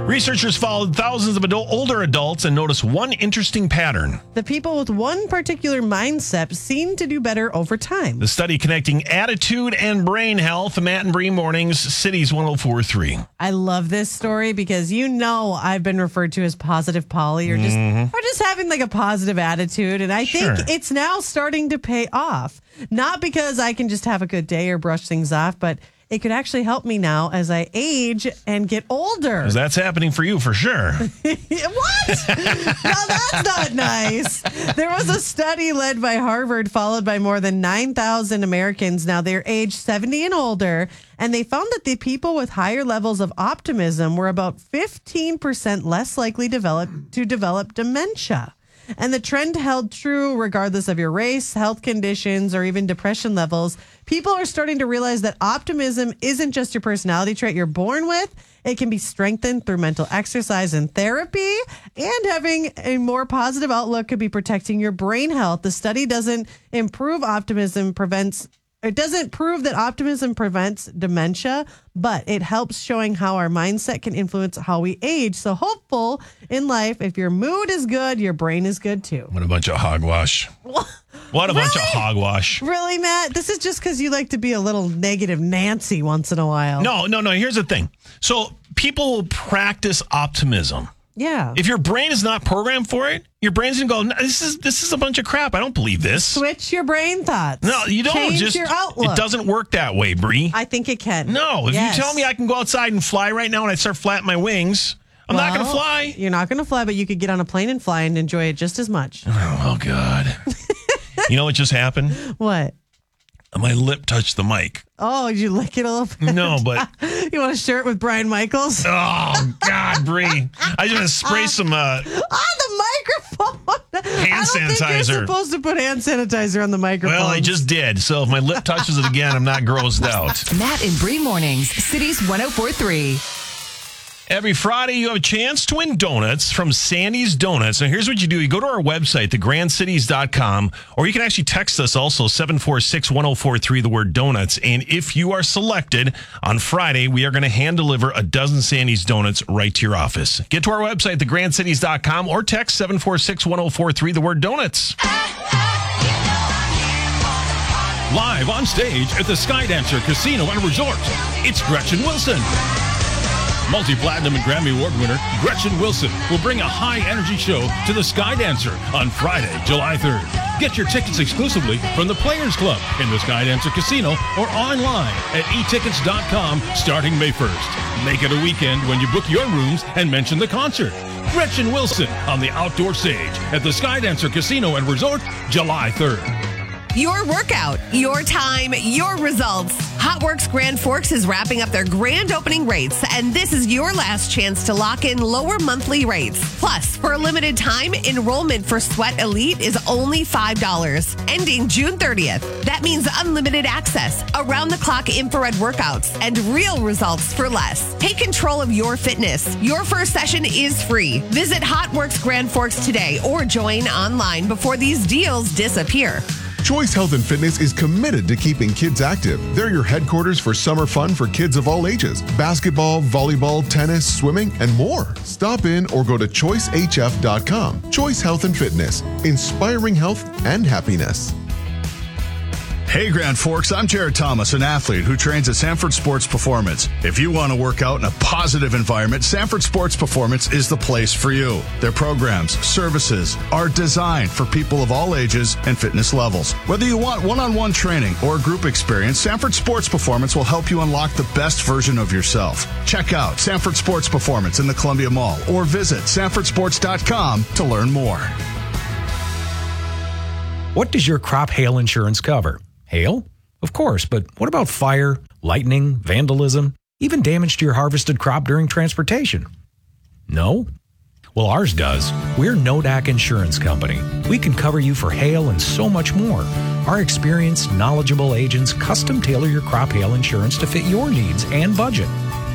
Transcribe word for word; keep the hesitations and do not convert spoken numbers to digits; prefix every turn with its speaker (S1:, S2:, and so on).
S1: Researchers followed thousands of adult, older adults and noticed one interesting pattern.
S2: The people with one particular mindset seem to do better over time.
S1: The study connecting attitude and brain health. Matt and Bree Mornings, Cities one oh four point three.
S2: I love this story because you know I've been referred to as positive Polly or just mm-hmm. or just having like a positive attitude. And I
S1: Sure.
S2: think it's now starting to pay off. Not because I can just have a good day or brush things off, but it could actually help me now as I age and get older.
S1: Because that's happening for you for sure.
S2: What? Now that's not nice. There was a study led by Harvard followed by more than nine thousand Americans. Now they're age seventy and older. And they found that the people with higher levels of optimism were about fifteen percent less likely develop, to develop dementia. And the trend held true regardless of your race, health conditions, or even depression levels. People are starting to realize that optimism isn't just your personality trait you're born with. It can be strengthened through mental exercise and therapy. And having a more positive outlook could be protecting your brain health. The study doesn't improve optimism, prevents It doesn't prove that optimism prevents dementia, but it helps showing how our mindset can influence how we age. So hopeful in life, if your mood is good, your brain is good too.
S1: What a bunch of hogwash. What a
S2: Really?
S1: bunch of hogwash.
S2: Really, Matt? This is just because you like to be a little negative Nancy once in a while.
S1: No, no, no. Here's the thing. So people practice optimism.
S2: Yeah.
S1: If your brain is not programmed for it, your brain's going to go, "No, this is this is a bunch of crap. I don't believe this."
S2: Switch your brain thoughts.
S1: No, you don't.
S2: Change
S1: Just
S2: your outlook.
S1: It doesn't work that way, Bree.
S2: I think it can.
S1: No, if
S2: Yes.
S1: you tell me I can go outside and fly right now and I start flapping my wings, I'm not going to
S2: Well,
S1: fly.
S2: You're not going to fly, but you could get on a plane and fly and enjoy it just as much.
S1: Oh, God. You know what just happened?
S2: What?
S1: My lip touched the mic.
S2: Oh, did you lick it a little bit?
S1: No, but...
S2: You want to share it with Brian Michaels?
S1: Oh, God, Bree. I just want to spray some... Uh,
S2: On the microphone.
S1: Hand
S2: I don't think
S1: sanitizer.
S2: you're supposed to put hand sanitizer on the microphone.
S1: well, I just did. So if my lip touches it again, I'm not grossed out.
S3: Matt and Bree Mornings, Cities one oh four point three.
S1: Every Friday, you have a chance to win donuts from Sandy's Donuts. Now, here's what you do. You go to our website, the grand cities dot com, or you can actually text us also, seven four six, one oh four three, the word donuts. And if you are selected on Friday, we are going to hand deliver a dozen Sandy's Donuts right to your office. Get to our website, the grand cities dot com, or text seven four six, one oh four three, the word donuts.
S4: Live on stage at the Skydancer Casino and Resort, it's Gretchen Wilson. Multi-platinum and Grammy Award winner Gretchen Wilson will bring a high-energy show to the Skydancer on Friday, July third. Get your tickets exclusively from the Players Club in the Skydancer Casino or online at e tickets dot com starting May first. Make it a weekend when you book your rooms and mention the concert. Gretchen Wilson on the outdoor stage at the Skydancer Casino and Resort, July third.
S3: Your workout, your time, your results. HotWorks Grand Forks is wrapping up their grand opening rates, and this is your last chance to lock in lower monthly rates. Plus, for a limited time, enrollment for Sweat Elite is only five dollars, ending June thirtieth. That means unlimited access, around-the-clock infrared workouts, and real results for less. Take control of your fitness. Your first session is free. Visit HotWorks Grand Forks today or join online before these deals disappear.
S5: Choice Health and Fitness is committed to keeping kids active. They're your headquarters for summer fun for kids of all ages. Basketball, volleyball, tennis, swimming, and more. Stop in or go to choice h f dot com. Choice Health and Fitness, inspiring health and happiness.
S6: Hey Grand Forks, I'm Jared Thomas, an athlete who trains at Sanford Sports Performance. If you want to work out in a positive environment, Sanford Sports Performance is the place for you. Their programs, services are designed for people of all ages and fitness levels. Whether you want one-on-one training or group experience, Sanford Sports Performance will help you unlock the best version of yourself. Check out Sanford Sports Performance in the Columbia Mall or visit sanford sports dot com to learn more.
S7: What does your crop hail insurance cover? Hail? Of course, but what about fire, lightning, vandalism, even damage to your harvested crop during transportation? No? Well, ours does. We're Nodak Insurance Company. We can cover you for hail and so much more. Our experienced, knowledgeable agents custom tailor your crop hail insurance to fit your needs and budget.